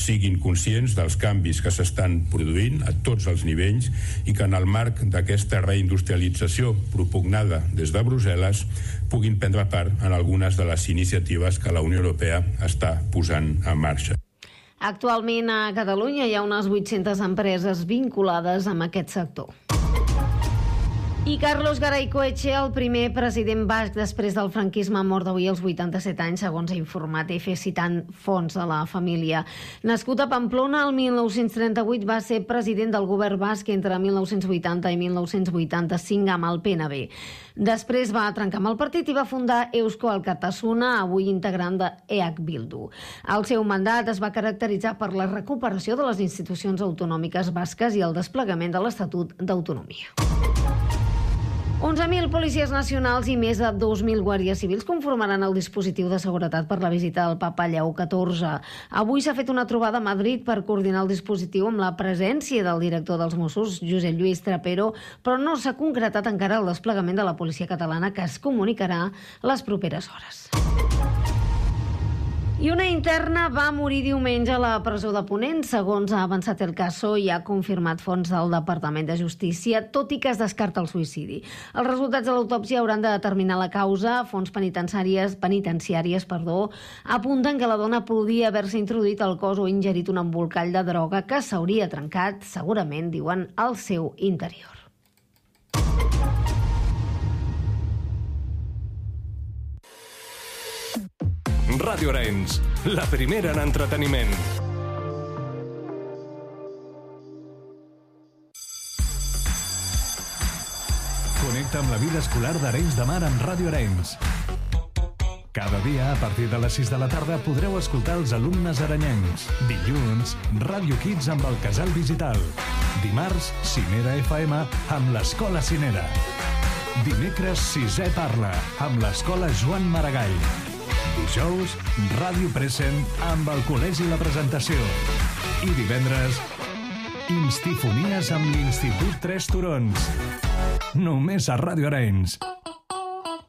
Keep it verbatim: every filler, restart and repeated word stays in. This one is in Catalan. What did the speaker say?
siguin conscients dels canvis que s'estan produint a tots els nivells i que en el marc d'aquesta reindustrialització propugnada des de Brussel·les puguin prendre part en algunes de les iniciatives que la Unió Europea està posant en marxa. Actualment a Catalunya hi ha unes vuit-centes empreses vinculades amb aquest sector. I Carlos Garay-Coetxea, el primer president basc després del franquisme, mort avui als vuitanta-set anys, segons ha informat E F E citant fons de la família. Nascut a Pamplona, el mil nou-cents trenta-vuit va ser president del govern basc entre mil nou-cents vuitanta i mil nou-cents vuitanta-cinc amb el P N B. Després va trencar amb el partit i va fundar Eusko Alkartasuna, avui integrant de E H Bildu. El seu mandat es va caracteritzar per la recuperació de les institucions autonòmiques basques i el desplegament de l'Estatut d'Autonomia. onze mil policies nacionals i més de dos mil guàrdies civils conformaran el dispositiu de seguretat per la visita del papa Lleó catorze. Avui s'ha fet una trobada a Madrid per coordinar el dispositiu amb la presència del director dels Mossos, Josep Lluís Trapero, però no s'ha concretat encara el desplegament de la policia catalana, que es comunicarà les properes hores. I una interna va morir diumenge a la presó de Ponent, segons ha avançat el Caso i ha confirmat fonts del Departament de Justícia, tot i que es descarta el suïcidi. Els resultats de l'autòpsia hauran de determinar la causa. Fonts penitenciàries, penitenciàries perdó, apunten que la dona podia haver-se introduït al cos o ingerit un embolcall de droga que s'hauria trencat, segurament, diuen, al seu interior. Ràdio Arenys, la primera en entreteniment. Connecta amb la vida escolar d'Arenys de Mar amb Ràdio Arenys. Cada dia, a partir de les sis de la tarda, podreu escoltar els alumnes arenyencs. Dilluns, Ràdio Kids amb el Casal Digital. Dimarts, Cinera F M amb l'Escola Cinera. Dimecres, Sisè Parla amb l'Escola Joan Maragall. Dijous, Ràdio Present amb el Col·legi La Presentació. I divendres, Instifonies amb l'Institut Tres Turons. Només a Ràdio Arenys.